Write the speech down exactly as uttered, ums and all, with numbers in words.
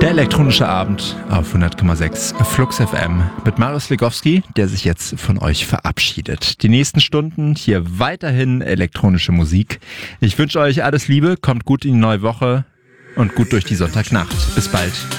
Der elektronische Abend auf hundert Komma sechs Flux F M mit Marius Legowski, der sich jetzt von euch verabschiedet. Die nächsten Stunden hier weiterhin elektronische Musik. Ich wünsche euch alles Liebe, kommt gut in die neue Woche und gut durch die Sonntagnacht. Bis bald.